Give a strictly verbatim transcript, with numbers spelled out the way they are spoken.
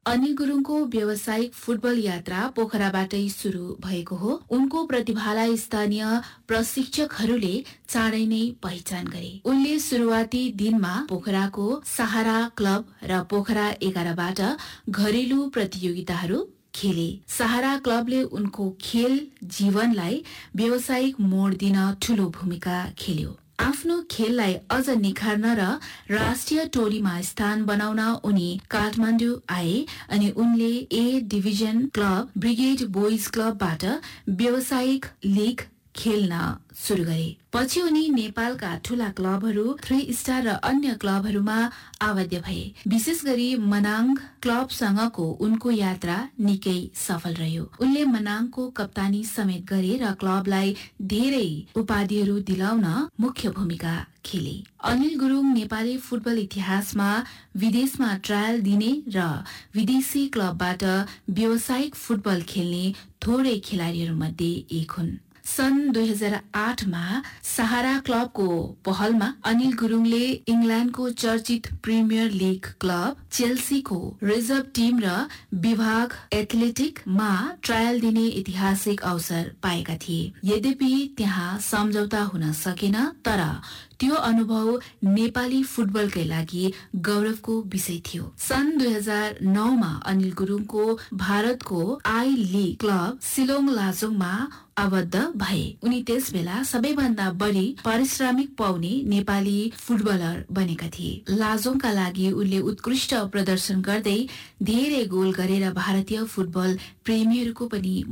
अनिल गुरुङको व्यावसायिक फुटबल यात्रा पोखराबाटै शुरू भएको हो। उनको प्रतिभालाई स्थानीय प्रशिक्षकहरूले चाँडै नै पहिचान गरे। उनले सुरुवाती दिनमा पोखराको सहारा क्लब र पोखरा एघारबाट घरेलु प्रतियोगिताहरू खेले। सहारा क्लबले उनको खेल जीवनलाई व्यावसायिक मोड दिन ठूलो भूमिका खेल्यो। आफ्नो खेललाई अझ निखार्न र राष्ट्रिय टोलीमा स्थान बनाउन उनी काठमाडौँ आए अनि उनले A division club brigade boys क्लबबाट व्यावसायिक लीग खेल्न सुरु गरे। पछि उनी नेपालका ठूला क्लबहरू थ्री स्टार र अन्य क्लबहरूमा आबद्ध भए। विशेष गरी मनाङ क्लबसँगको उनको यात्रा निकै सफल रह्यो। उनले मनाङको कप्तानी समेत गरे र क्लबलाई धेरै उपाधिहरू दिलाउन मुख्य भूमिका खेले। अनिल गुरुङ नेपाली फुटबल इतिहासमा विदेशमा ट्रायल दिने र विदेशी क्लबबाट व्यावसायिक फुटबल खेल्ने थोरै खेलाड़ीहरूमध्ये एक हुन्। सन् दुई हजार आठमा सहारा क्लबको पहलमा अनिल गुरुङले इङ्ल्याण्डको चर्चित premier league club चेल्सीको reserve team र विभाग एथलेटिकमा ट्रायल दिने ऐतिहासिक अवसर पाएका थिए। यद्यपि त्यहाँ सम्झौता हुन सकेन, तर त्यो अनुभव नेपाली फुटबलकै लागि गौरवको विषय थियो। सन् दुई हजार नौमा अनिल गुरुङको भारतको आई लिग क्लब सिलोङ लाजोङमा आबद्ध भए। उनी त्यस बेला सबैभन्दा बढी पारिश्रमिक पाउने नेपाली फुटबलर बनेका थिए। लाजोङका लागि उनले उत्कृष्ट प्रदर्शन गर्दै धेरै गोल गरेर भारतीय फुटबल प्रेमीहरूको पनि